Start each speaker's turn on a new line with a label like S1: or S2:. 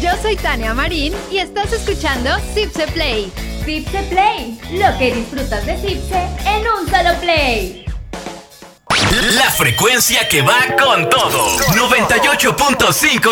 S1: Yo soy Tania Marín y estás escuchando Zipse Play.
S2: Zipse Play, lo que disfrutas de Zipse en un solo play.
S3: La frecuencia que va con todo. 98.5